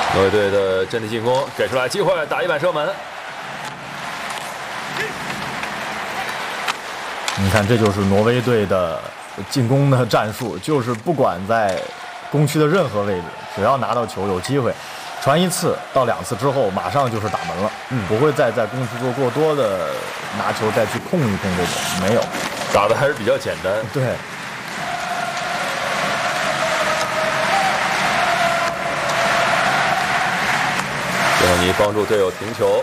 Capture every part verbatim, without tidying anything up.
挪威队的阵地进攻给出来机会，打一板射门。 你看，这就是挪威队的进攻的战术，就是不管在攻区的任何位置，只要拿到球有机会，传一次到两次之后，马上就是打门了，嗯，不会再在攻区做过多的拿球再去控一控这种，没有， 打的还是比较简单。 对。 尤尼帮助队友停球。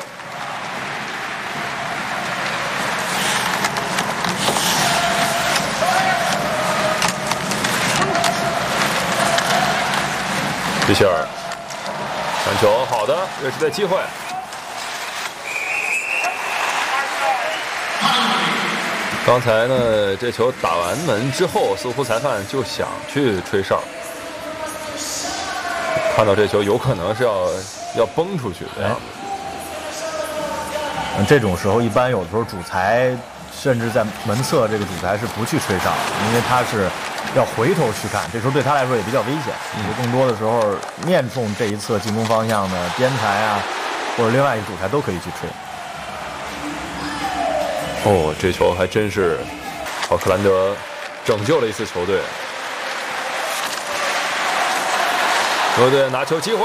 皮切尔传球，好的，瑞士队机会。刚才呢，这球打完门之后，似乎裁判就想去吹哨，看到这球有可能是要要崩出去的样子。 嗯，这种时候一般有的时候主裁甚至在门侧这个主裁是不去吹哨，因为他是要回头去看，这时候对他来说也比较危险。嗯，更多的时候面冲这一侧进攻方向的边裁啊，或者另外一个主裁都可以去吹。 哦，这球还真是奥克兰德拯救了一次球队。挪威队拿球机会。